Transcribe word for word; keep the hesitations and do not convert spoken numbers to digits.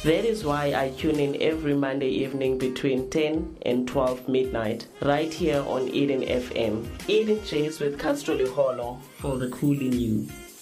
That is why I tune in every Monday evening between ten and twelve midnight, right here on Eden F M. Eden Chase with Castroli Hollow for the cool in you.